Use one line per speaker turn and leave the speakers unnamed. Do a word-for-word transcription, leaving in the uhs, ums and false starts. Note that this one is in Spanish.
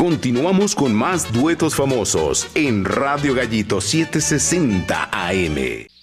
Continuamos con más duetos famosos en Radio Gallito setecientos sesenta A M.